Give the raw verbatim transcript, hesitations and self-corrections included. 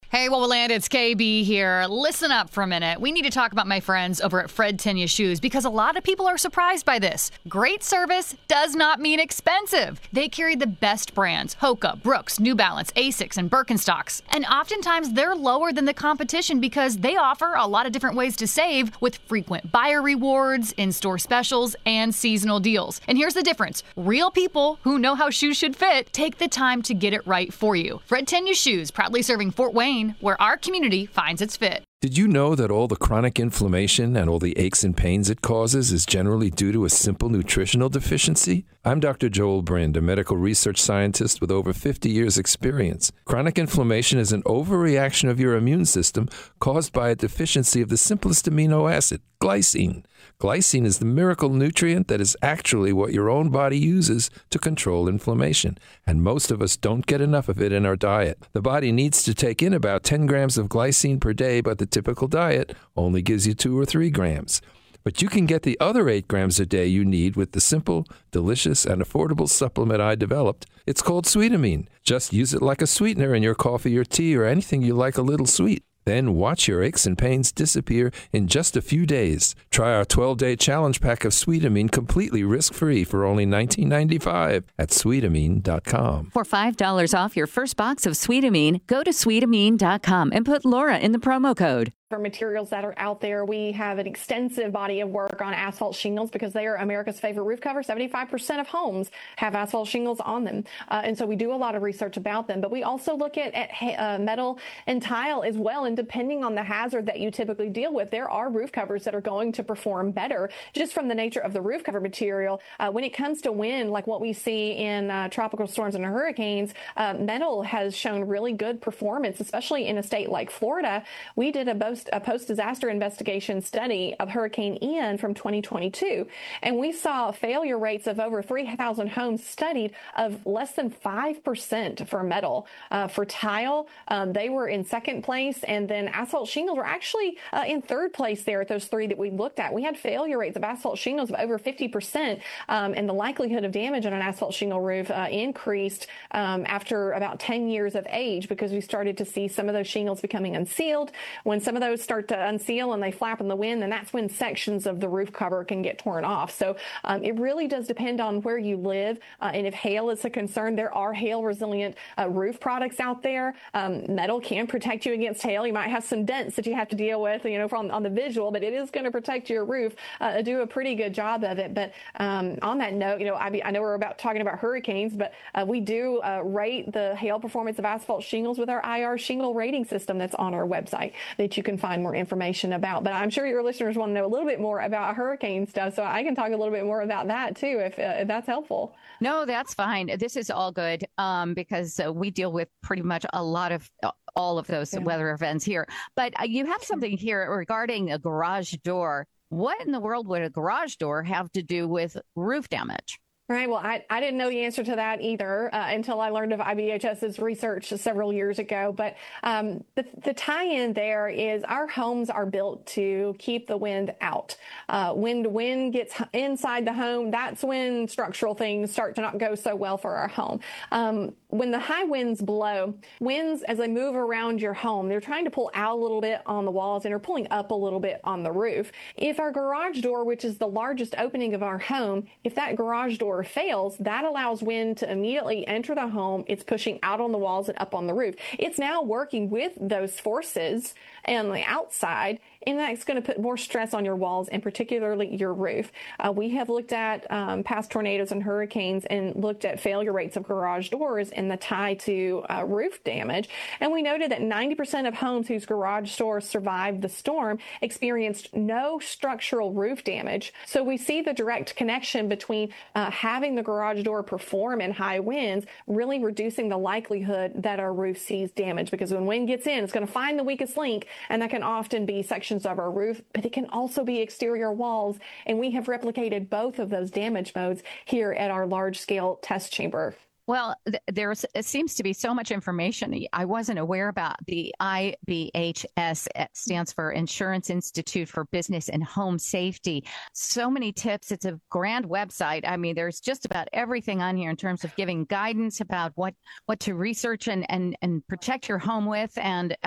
Hey, what will land? It's K B here. Listen up for a minute. We need to talk about my friends over at Fred Tenya Shoes because a lot of people are surprised by this. Great service does not mean expensive. They carry the best brands: Hoka, Brooks, New Balance, Asics, and Birkenstocks. And oftentimes they're lower than the competition because they offer a lot of different ways to save with frequent buyer rewards, in-store specials, and seasonal deals. And here's the difference. Real people who know how shoes should fit take the time to get it right for you. Fred Tenya Shoes, proudly serving Fort Wayne, where our community finds its fit. Did you know that all the chronic inflammation and all the aches and pains it causes is generally due to a simple nutritional deficiency? I'm Doctor Joel Brind, a medical research scientist with over fifty years experience. Chronic inflammation is an overreaction of your immune system caused by a deficiency of the simplest amino acid, glycine. Glycine is the miracle nutrient that is actually what your own body uses to control inflammation, and most of us don't get enough of it in our diet. The body needs to take in about ten grams of glycine per day, but the typical diet only gives you two or three grams. But you can get the other eight grams a day you need with the simple, delicious, and affordable supplement I developed. It's called Sweetamine. Just use it like a sweetener in your coffee or tea or anything you like a little sweet. Then watch your aches and pains disappear in just a few days. Try our twelve-day challenge pack of Sweetamine completely risk-free for only nineteen ninety-five at sweetamine dot com. For five dollars off your first box of Sweetamine, go to sweetamine dot com and put Laura in the promo code. For materials that are out there, we have an extensive body of work on asphalt shingles because they are America's favorite roof cover. seventy-five percent of homes have asphalt shingles on them. Uh, and so we do a lot of research about them. But we also look at, at uh, metal and tile as well. And depending on the hazard that you typically deal with, there are roof covers that are going to perform better just from the nature of the roof cover material. Uh, when it comes to wind, like what we see in uh, tropical storms and hurricanes, uh, metal has shown really good performance, especially in a state like Florida. We did a both a post-disaster investigation study of Hurricane Ian from twenty twenty-two, and we saw failure rates of over three thousand homes studied of less than five percent for metal. Uh, for tile, um, they were in second place, and then asphalt shingles were actually uh, in third place there at those three that we looked at. We had failure rates of asphalt shingles of over fifty percent, um, and the likelihood of damage on an asphalt shingle roof uh, increased um, after about ten years of age because we started to see some of those shingles becoming unsealed. When some of those start to unseal and they flap in the wind, and that's when sections of the roof cover can get torn off. So um, it really does depend on where you live. Uh, and if hail is a concern, there are hail resilient uh, roof products out there. Um, metal can protect you against hail. You might have some dents that you have to deal with, you know, from on the visual, but it is going to protect your roof, uh, do a pretty good job of it. But um, on that note, you know, I, I know we're about talking about hurricanes, but uh, we do uh, rate the hail performance of asphalt shingles with our I R shingle rating system that's on our website that you can find more information about. But I'm sure your listeners want to know a little bit more about hurricane stuff, so I can talk a little bit more about that too, if, uh, if that's helpful. No, that's fine. This is all good um, because uh, we deal with pretty much a lot of uh, all of those yeah. weather events here. But uh, you have something here regarding a garage door. What in the world would a garage door have to do with roof damage? Right. Well, I, I didn't know the answer to that either uh, until I learned of IBHS's research several years ago. But um, the, the tie-in there is our homes are built to keep the wind out. Uh, when the wind gets inside the home, that's when structural things start to not go so well for our home. Um, when the high winds blow, winds, as they move around your home, they're trying to pull out a little bit on the walls and are pulling up a little bit on the roof. If our garage door, which is the largest opening of our home, if that garage door fails, that allows wind to immediately enter the home. It's pushing out on the walls and up on the roof. It's now working with those forces on the outside, and that's going to put more stress on your walls and particularly your roof. Uh, we have looked at um, past tornadoes and hurricanes and looked at failure rates of garage doors and the tie to uh, roof damage. And we noted that ninety percent of homes whose garage doors survived the storm experienced no structural roof damage. So we see the direct connection between uh, having the garage door perform in high winds, really reducing the likelihood that our roof sees damage, because when wind gets in, it's going to find the weakest link, and that can often be sections of our roof, but it can also be exterior walls. And we have replicated both of those damage modes here at our large-scale test chamber. Well, th- there seems to be so much information. I wasn't aware about the I B H S. It stands for Insurance Institute for Business and Home Safety. So many tips. It's a grand website. I mean, there's just about everything on here in terms of giving guidance about what, what to research and, and, and protect your home with. And